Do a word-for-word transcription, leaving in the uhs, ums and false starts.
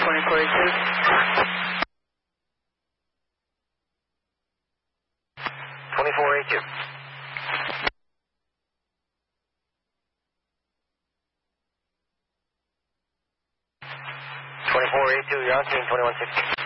twenty-four A two. twenty-four A two. twenty-four A two, you're on scene, twenty-one sixty.